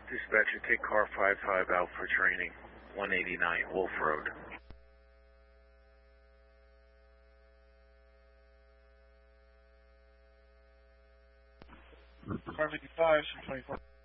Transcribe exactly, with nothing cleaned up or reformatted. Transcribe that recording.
Dispatcher, take car five five out for training, one eighty-nine Wolf Road. Car fifty-five, twenty-four.